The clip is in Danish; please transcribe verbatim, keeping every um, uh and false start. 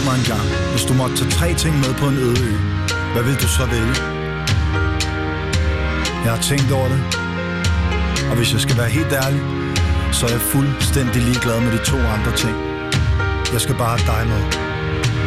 mig en gang, hvis du måtte tage tre ting med på en øde ø, hvad vil du så vælge? Jeg har tænkt over det, og hvis jeg skal være helt ærlig, så er jeg fuldstændig ligeglad med de to andre ting. Jeg skal bare have dig med.